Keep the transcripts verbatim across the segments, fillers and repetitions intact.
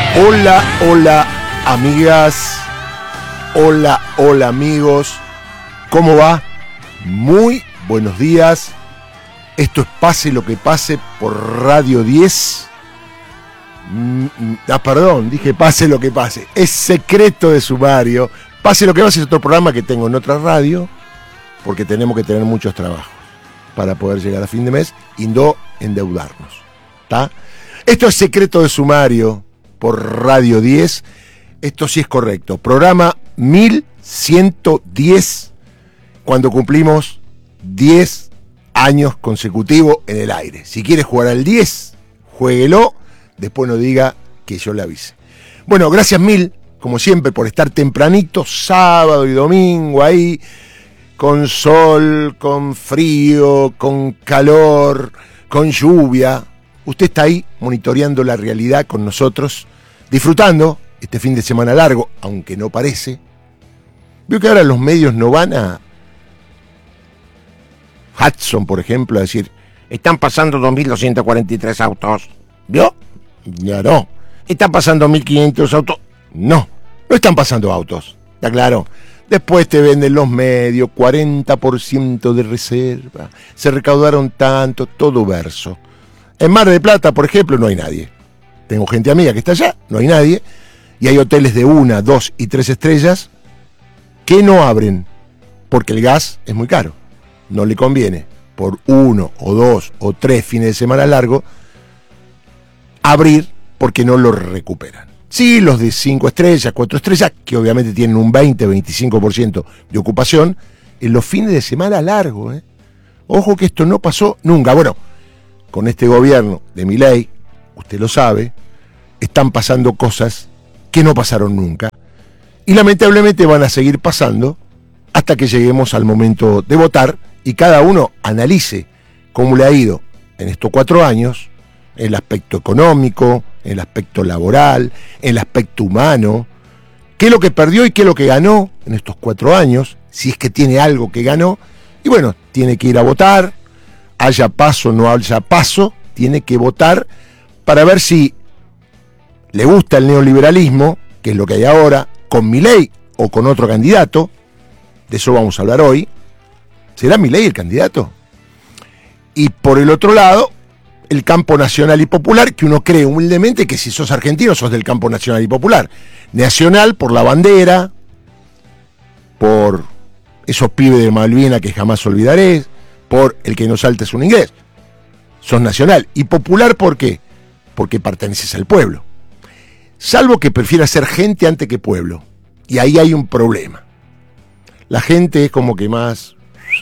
Hola, hola, amigas. Hola, hola, amigos. ¿Cómo va? Muy buenos días. Esto es Pase lo que pase por Radio diez. Ah, perdón, dije Pase lo que pase. Es Secreto de Sumario. Pase lo que pase es otro programa que tengo en otra radio, porque tenemos que tener muchos trabajos para poder llegar a fin de mes y no endeudarnos. ¿Está? Esto es Secreto de Sumario por Radio diez. Esto sí es correcto. Programa mil ciento diez, cuando cumplimos diez años consecutivos en el aire. Si quiere jugar al diez, juéguelo. Después no diga que yo le avise. Bueno, gracias mil, como siempre, por estar tempranito, sábado y domingo ahí, con sol, con frío, con calor, con lluvia. Usted está ahí monitoreando la realidad con nosotros, disfrutando este fin de semana largo, aunque no parece. Veo que ahora los medios no van a Hudson, por ejemplo, a decir, están pasando dos mil doscientos cuarenta y tres autos. ¿Vio? Ya no. ¿Están pasando mil quinientos autos? No, no están pasando autos. ¿Está claro? Después te venden los medios, cuarenta por ciento de reserva. Se recaudaron tanto, todo verso. En Mar del Plata, por ejemplo, no hay nadie. Tengo gente amiga que está allá, no hay nadie. Y hay hoteles de una, dos y tres estrellas que no abren porque el gas es muy caro. No le conviene por uno o dos o tres fines de semana largo abrir porque no lo recuperan. Sí, los de cinco estrellas, cuatro estrellas, que obviamente tienen un veinte a veinticinco por ciento de ocupación en los fines de semana largo. ¿eh? Ojo que esto no pasó nunca. Bueno, con este gobierno de Milei, usted lo sabe, están pasando cosas que no pasaron nunca. Y lamentablemente van a seguir pasando hasta que lleguemos al momento de votar y cada uno analice cómo le ha ido en estos cuatro años, en el aspecto económico, en el aspecto laboral, en el aspecto humano, qué es lo que perdió y qué es lo que ganó en estos cuatro años, si es que tiene algo que ganó. Y bueno, tiene que ir a votar, haya paso o no haya paso, tiene que votar para ver si le gusta el neoliberalismo, que es lo que hay ahora, con Milei o con otro candidato. De eso vamos a hablar hoy. ¿Será Milei el candidato? Y por el otro lado, el campo nacional y popular, que uno cree humildemente que si sos argentino sos del campo nacional y popular. Nacional por la bandera, por esos pibes de Malvinas que jamás olvidaré, por el que no saltes un inglés. Sos nacional. Y popular, ¿por qué? Porque perteneces al pueblo. Salvo que prefieras ser gente antes que pueblo. Y ahí hay un problema. La gente es como que más...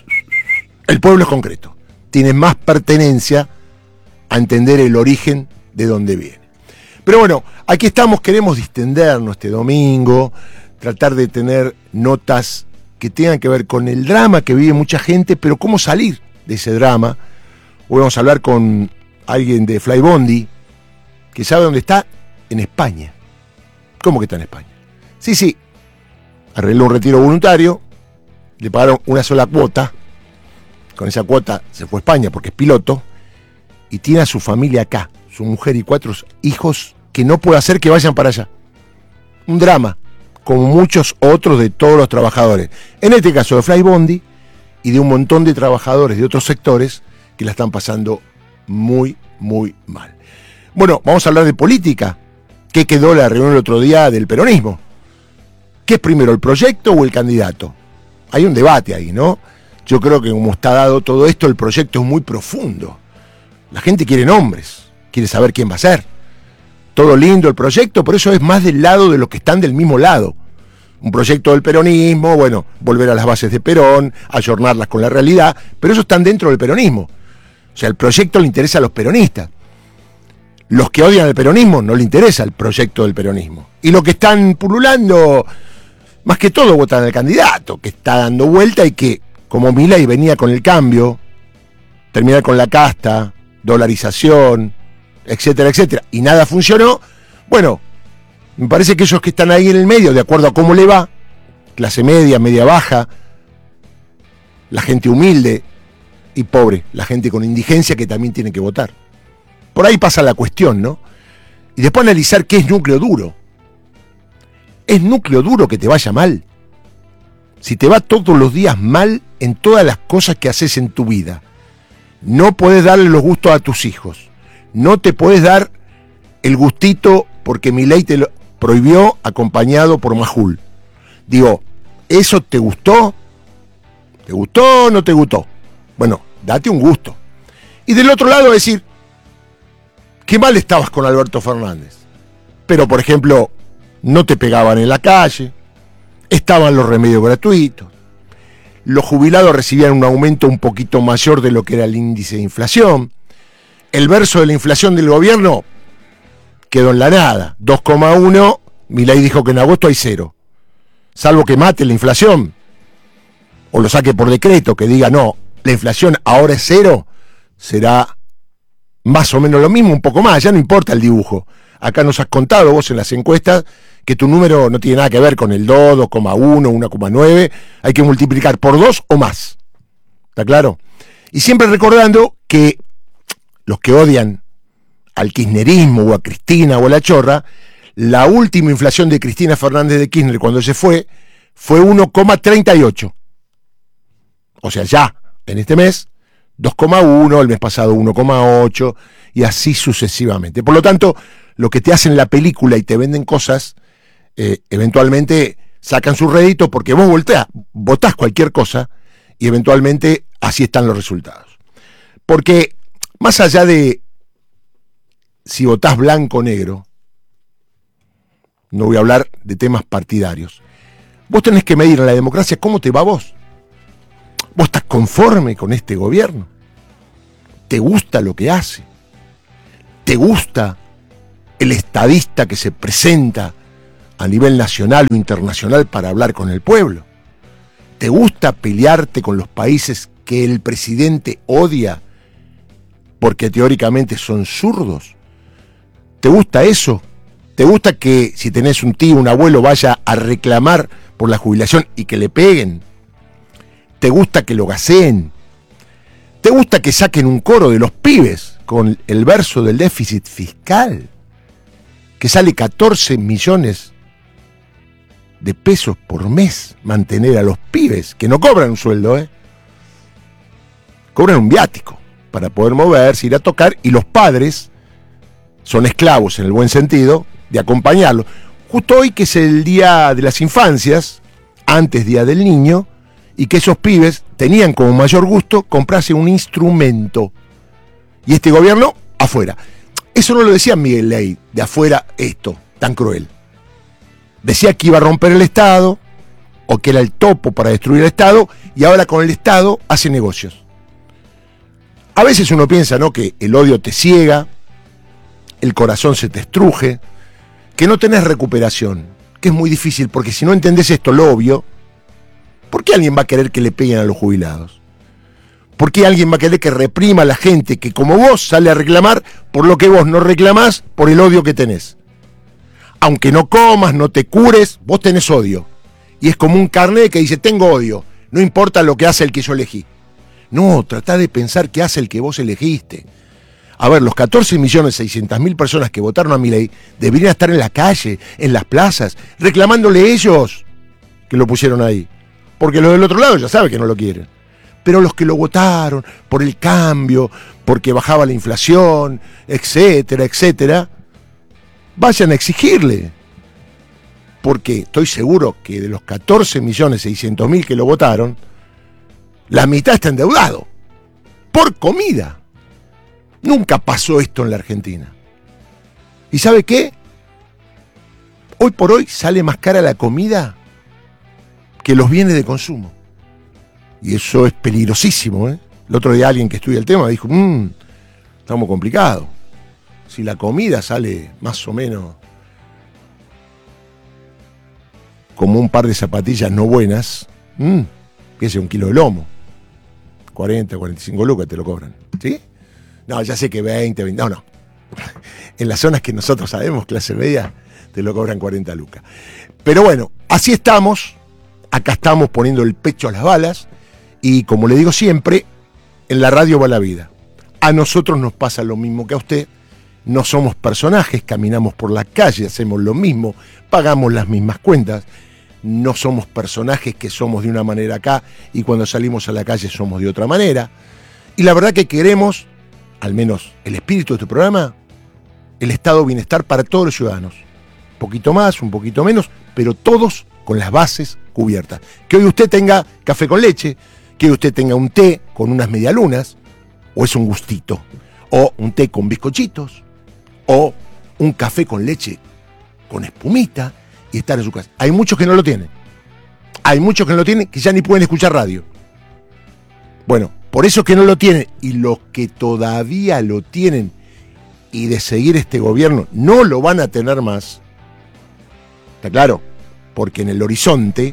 El pueblo es concreto. Tiene más pertenencia a entender el origen de dónde viene. Pero bueno, aquí estamos, queremos distendernos este domingo, tratar de tener notas que tengan que ver con el drama que vive mucha gente, pero cómo salir de ese drama. Hoy vamos a hablar con alguien de Flybondi, que sabe dónde está, en España. ¿Cómo que está en España? Sí, sí, arregló un retiro voluntario, le pagaron una sola cuota, con esa cuota se fue a España porque es piloto, y tiene a su familia acá, su mujer y cuatro hijos, que no puede hacer que vayan para allá. Un drama, como muchos otros de todos los trabajadores. En este caso de Flybondi y de un montón de trabajadores de otros sectores que la están pasando muy, muy mal. Bueno, vamos a hablar de política. ¿Qué quedó la reunión el otro día del peronismo? ¿Qué es primero, el proyecto o el candidato? Hay un debate ahí, ¿no? Yo creo que como está dado todo esto, el proyecto es muy profundo. La gente quiere nombres, quiere saber quién va a ser. Todo lindo el proyecto, por eso es más del lado de los que están del mismo lado. Un proyecto del peronismo, bueno, volver a las bases de Perón, ayornarlas con la realidad, pero eso están dentro del peronismo. O sea, el proyecto le interesa a los peronistas. Los que odian al peronismo no le interesa el proyecto del peronismo. Y los que están pululando, más que todo votan al candidato, que está dando vuelta y que, como Milei venía con el cambio, terminar con la casta, dolarización, etcétera, etcétera, y nada funcionó, bueno, me parece que esos que están ahí en el medio, de acuerdo a cómo le va, clase media, media baja, la gente humilde y pobre, la gente con indigencia que también tiene que votar. Por ahí pasa la cuestión, ¿no? Y después analizar qué es núcleo duro. ¿Es núcleo duro que te vaya mal? Si te va todos los días mal en todas las cosas que haces en tu vida, no podés darle los gustos a tus hijos, no te podés dar el gustito porque Milei te lo prohibió acompañado por Majul. Digo, ¿eso te gustó? ¿Te gustó o no te gustó? Bueno, date un gusto. Y del otro lado decir, qué mal estabas con Alberto Fernández. Pero, por ejemplo, no te pegaban en la calle, estaban los remedios gratuitos, los jubilados recibían un aumento un poquito mayor de lo que era el índice de inflación, el verso de la inflación del gobierno quedó en la nada, dos coma uno, Milei dijo que en agosto hay cero, salvo que mate la inflación, o lo saque por decreto, que diga no, la inflación ahora es cero, será más o menos lo mismo, un poco más, ya no importa el dibujo. Acá nos has contado vos en las encuestas que tu número no tiene nada que ver con el dos, dos coma uno, uno coma nueve, hay que multiplicar por dos o más. ¿Está claro? Y siempre recordando que los que odian al kirchnerismo o a Cristina o a la Chorra, la última inflación de Cristina Fernández de Kirchner cuando se fue, fue uno coma treinta y ocho. O sea, ya, en este mes, dos coma uno, el mes pasado uno coma ocho, y así sucesivamente. Por lo tanto, lo que te hacen la película y te venden cosas, eh, eventualmente sacan su rédito porque vos volteás, votás cualquier cosa y eventualmente así están los resultados. Porque más allá de si votás blanco o negro, no voy a hablar de temas partidarios, vos tenés que medir en la democracia cómo te va a vos. ¿Vos estás conforme con este gobierno? ¿Te gusta lo que hace? ¿Te gusta el estadista que se presenta a nivel nacional o internacional para hablar con el pueblo? ¿Te gusta pelearte con los países que el presidente odia porque teóricamente son zurdos? ¿Te gusta eso? ¿Te gusta que si tenés un tío, un abuelo, vaya a reclamar por la jubilación y que le peguen? ¿Te gusta que lo gaseen? ¿Te gusta que saquen un coro de los pibes con el verso del déficit fiscal? Que sale catorce millones de pesos por mes mantener a los pibes, que no cobran un sueldo, ¿eh? Cobran un viático para poder moverse, ir a tocar, y los padres son esclavos, en el buen sentido, de acompañarlo. Justo hoy, que es el Día de las Infancias, antes Día del Niño, y que esos pibes tenían como mayor gusto comprarse un instrumento. Y este gobierno, afuera. Eso no lo decía Miguel Ley, de afuera esto, tan cruel. Decía que iba a romper el Estado, o que era el topo para destruir el Estado, y ahora con el Estado hace negocios. A veces uno piensa, ¿no?, que el odio te ciega, el corazón se te estruje, que no tenés recuperación, que es muy difícil, porque si no entendés esto, lo obvio, ¿por qué alguien va a querer que le peguen a los jubilados? ¿Por qué alguien va a querer que reprima a la gente que como vos sale a reclamar por lo que vos no reclamás por el odio que tenés? Aunque no comas, no te cures, vos tenés odio. Y es como un carnet que dice, tengo odio, no importa lo que hace el que yo elegí. No, tratá de pensar qué hace el que vos elegiste. A ver, los catorce millones seiscientas mil personas que votaron a Milei deberían estar en la calle, en las plazas, reclamándole ellos que lo pusieron ahí. Porque los del otro lado ya saben que no lo quieren. Pero los que lo votaron por el cambio, porque bajaba la inflación, etcétera, etcétera, vayan a exigirle. Porque estoy seguro que de los catorce millones seiscientos mil que lo votaron, la mitad está endeudado. Por comida. Nunca pasó esto en la Argentina. ¿Y sabe qué? Hoy por hoy sale más cara la comida que los bienes de consumo. Y eso es peligrosísimo, ¿eh? El otro día alguien que estudia el tema dijo, mmm, estamos complicados. Si la comida sale más o menos como un par de zapatillas no buenas, mmm, que sea un kilo de lomo, cuarenta, cuarenta y cinco lucas te lo cobran, ¿sí? No, ya sé que veinte, veinte, no, no. En las zonas que nosotros sabemos, clase media, te lo cobran cuarenta lucas. Pero bueno, así estamos. Acá estamos poniendo el pecho a las balas y, como le digo siempre, en la radio va la vida. A nosotros nos pasa lo mismo que a usted. no somos personajes, caminamos por la calle, hacemos lo mismo, pagamos las mismas cuentas, no somos personajes que somos de una manera acá y cuando salimos a la calle somos de otra manera. Y la verdad que queremos, al menos el espíritu de este programa, el estado de bienestar para todos los ciudadanos. Un poquito más, un poquito menos, pero todos con las bases cubiertas. Que hoy usted tenga café con leche, que hoy usted tenga un té con unas medialunas, o es un gustito, o un té con bizcochitos, o un café con leche con espumita y estar en su casa. Hay muchos que no lo tienen. Hay muchos que no lo tienen que ya ni pueden escuchar radio. Bueno, por eso que no lo tienen y los que todavía lo tienen y de seguir este gobierno no lo van a tener más. ¿Está claro? Porque en el horizonte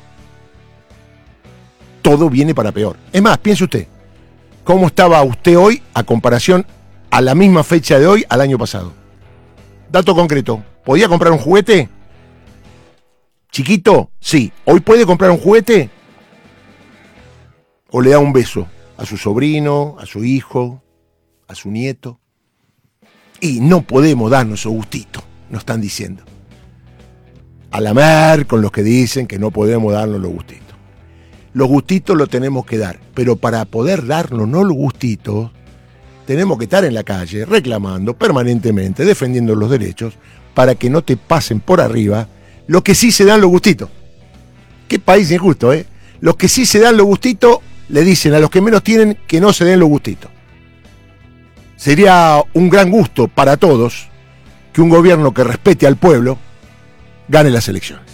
todo viene para peor. Es más, piense usted, ¿cómo estaba usted hoy a comparación a la misma fecha de hoy al año pasado? Dato concreto, ¿podía comprar un juguete? ¿Chiquito? Sí. ¿Hoy puede comprar un juguete? ¿O le da un beso a su sobrino, a su hijo, a su nieto? Y no podemos darnos esos gustitos, nos están diciendo. A la mer con los que dicen que no podemos darnos los gustitos. Los gustitos los tenemos que dar, pero para poder darnos no los gustitos, tenemos que estar en la calle reclamando permanentemente, defendiendo los derechos, para que no te pasen por arriba los que sí se dan los gustitos. Qué país injusto, ¿eh? Los que sí se dan los gustitos le dicen a los que menos tienen que no se den los gustitos. Sería un gran gusto para todos que un gobierno que respete al pueblo gane las elecciones.